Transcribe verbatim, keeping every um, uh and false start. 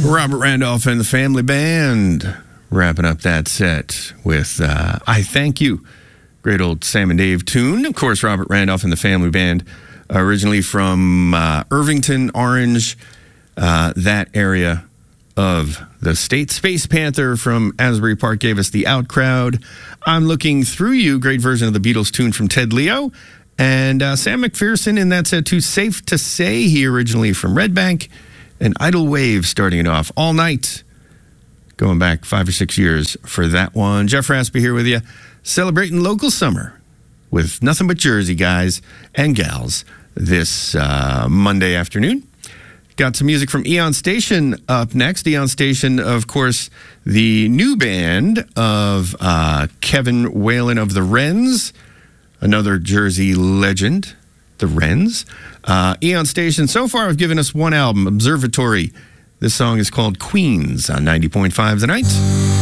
Robert Randolph and the Family Band wrapping up that set with uh, I Thank You. Great old Sam and Dave tune. Of course, Robert Randolph and the Family Band, originally from uh, Irvington, Orange, uh, that area of the state. Space Panther from Asbury Park gave us The Out Crowd. I'm Looking Through You, great version of the Beatles tune from Ted Leo. And uh, Sam McPherson in that set too. Safe to Say, he originally from Red Bank. And Idle Wave starting it off all night, going back five or six years for that one. Jeff Raspy here with you, celebrating local summer with nothing but Jersey guys and gals this uh, Monday afternoon. Got some music from Eon Station up next. Eon Station, of course, the new band of uh, Kevin Whalen of the Wrens, another Jersey legend, the Wrens. Uh, Eon Station so far have given us one album, Observatory. This song is called Queens on ninety point five The Night.